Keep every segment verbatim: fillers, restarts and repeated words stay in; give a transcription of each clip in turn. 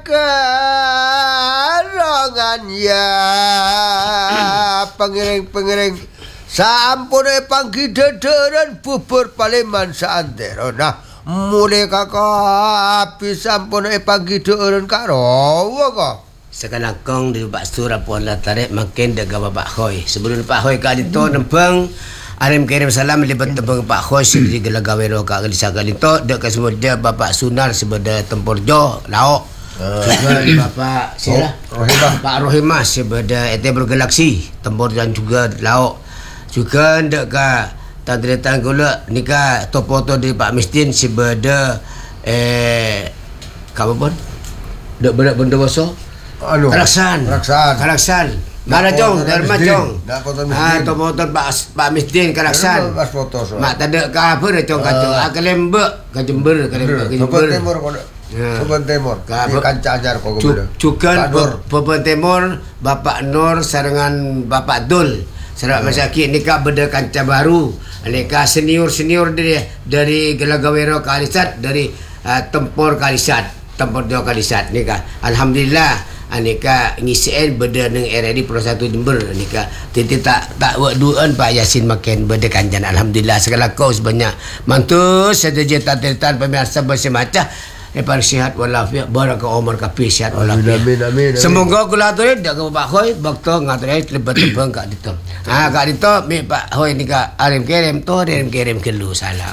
kerongan ya pengiring-pengiring sampun panggi dederan bubur paleman saantero. Nah mulai kakak habis sampun panggi dederan karo kok. Sekarang kong di Pak Surah pola tarik makin daga Pak Hoy. Sebelum Pak Hoy kali tu nempeng Arim kirim salam libat tembang Pak Hoy di gelagawero ka kalisa kali tu dak semua dia Bapak Sunar sebeda tempur jo lauk. Juga Bapak Sila Rohimah Pak Rohimah sebeda Etebro Galaksi tempur dan juga lauk. Juga ndak ka tanggetan gula nikah topoto di Pak Mistin sebeda eh kamu pun dak berak benda boso. Anu Kalaksan Kalaksan Kalaksan Mana jong Dharma jong dak kota ah Misdin to motor Pak Pak Misdin Kalaksan pas foto so mak tade ka apa dah jong kacau ah Kelembek ka Jember Kelembek ke Jember Jember Timur kok Jember Timur Ka- di kanca ajar kok Cuk- beda Cukan Pak Nur. Pepon Timur Bapak Nur sarangan Bapak Dul Sarak Masyaki ni ka beda kanca baru Alika senior-senior dari dari Gelagawero Kalisat dari uh, Tempur Kalisat Tempur Dua Kalisat ni ka alhamdulillah anika ngisian beda neng R D Pro satu Jember anika titi tak tak buat duaan Pak Yasin makin beda kanjan alhamdulillah segala kau sebanyak mantus saja tatan pemirsa bersemacam lepas sihat walafiat baraka umur kapi sihat walafiat amin amin semoga kula tu dak ke Pak Hoy bakto ngatur lebat tebang kak dito ha kak dito mi Pak Hoy nika arim kirim tu arim kirim kelu salam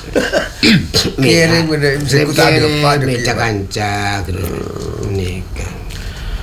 kirim benda mesti ku tak ada apa meja kanca ni kan